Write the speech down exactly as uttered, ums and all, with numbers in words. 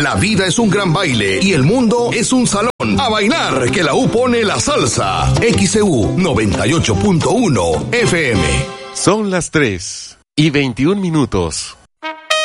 La vida es un gran baile y el mundo es un salón. A bailar, que la U pone la salsa. X E U noventa y ocho punto uno F M. Son las tres y veintiún minutos.